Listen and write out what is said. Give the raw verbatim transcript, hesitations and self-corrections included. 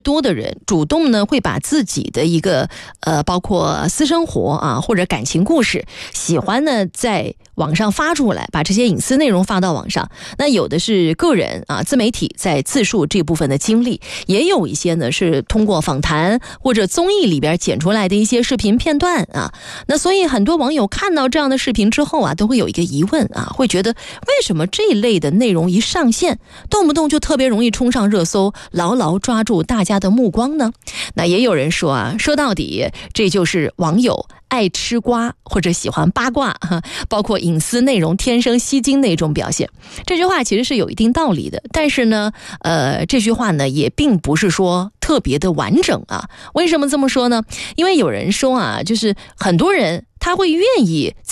多的人主动呢会把自己的一个呃，包括私生活啊或者感情故事，喜欢呢在网上发出来，把这些隐私内容发到网上。那有的是个人啊自媒体在自述这部分的经历，也有一些呢是通过访谈或者综艺里边剪出来的一些视频片段啊。那所以很多网友看到这样的视频之后啊，都会有一个疑问啊，会觉得为什么这一类的内容一上线，动不动就特别容易冲上热搜，牢牢抓住大家的目光呢？那也有人说啊，说到底这就是网友爱吃瓜或者喜欢八卦，包括隐私内容天生吸睛的一种表现。这句话其实是有一定道理的，但是呢呃，这句话呢也并不是说特别的完整啊。为什么这么说呢？因为有人说啊，就是很多人他会愿意